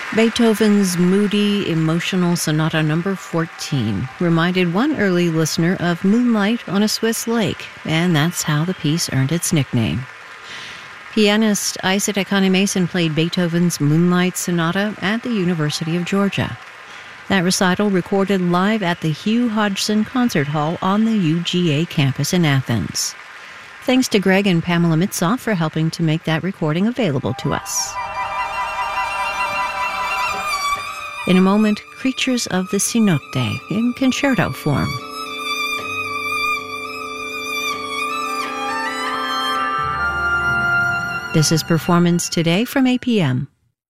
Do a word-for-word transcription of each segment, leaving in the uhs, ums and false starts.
Beethoven's moody, emotional Sonata number fourteen reminded one early listener of moonlight on a Swiss lake, and that's how the piece earned its nickname. Pianist Isaac Akane Mason played Beethoven's Moonlight Sonata at the University of Georgia. That recital recorded live at the Hugh Hodgson Concert Hall on the U G A campus in Athens. Thanks to Greg and Pamela Mitzoff for helping to make that recording available to us. In a moment, Creatures of the Cenote in concerto form. This is Performance Today from A P M.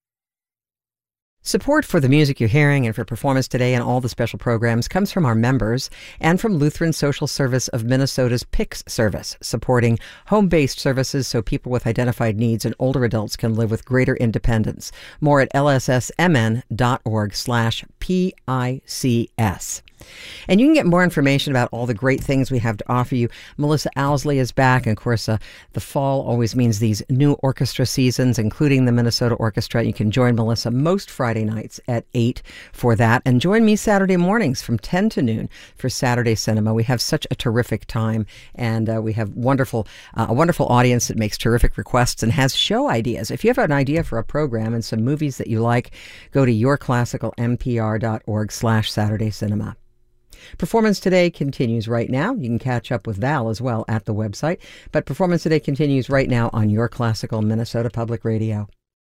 Support for the music you're hearing and for Performance Today and all the special programs comes from our members and from Lutheran Social Service of Minnesota's P I C S service, supporting home-based services so people with identified needs and older adults can live with greater independence. More at lssmn.org slash P-I-C-S. And you can get more information about all the great things we have to offer you. Melissa Owsley is back. And of course, uh, the fall always means these new orchestra seasons, including the Minnesota Orchestra. You can join Melissa most Friday nights at eight for that. And join me Saturday mornings from ten to noon for Saturday Cinema. We have such a terrific time. And uh, we have wonderful, uh, a wonderful audience that makes terrific requests and has show ideas. If you have an idea for a program and some movies that you like, go to yourclassicalnpr.org slash Saturday Cinema. Performance Today continues right now. You can catch up with Val as well at the website. But Performance Today continues right now on Your Classical Minnesota Public Radio.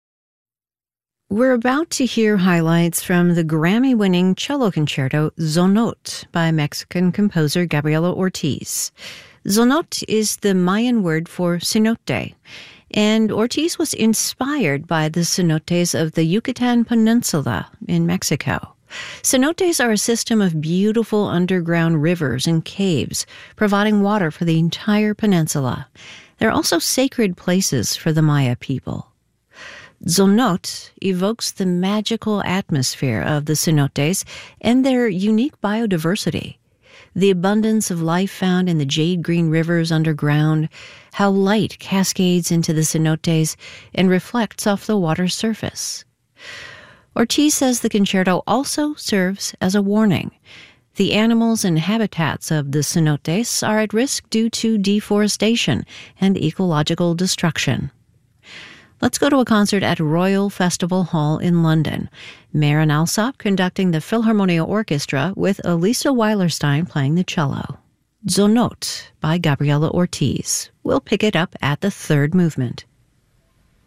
We're about to hear highlights from the Grammy-winning cello concerto Zonot by Mexican composer Gabriela Ortiz. Zonot is the Mayan word for cenote, and Ortiz was inspired by the cenotes of the Yucatan Peninsula in Mexico. Cenotes are a system of beautiful underground rivers and caves, providing water for the entire peninsula. They're also sacred places for the Maya people. Zonot evokes the magical atmosphere of the cenotes and their unique biodiversity. The abundance of life found in the jade-green rivers underground, how light cascades into the cenotes and reflects off the water's surface. Ortiz says the concerto also serves as a warning. The animals and habitats of the cenotes are at risk due to deforestation and ecological destruction. Let's go to a concert at Royal Festival Hall in London. Maren Alsop conducting the Philharmonia Orchestra with Elisa Weilerstein playing the cello. Zonot by Gabriela Ortiz. We'll pick it up at the third movement.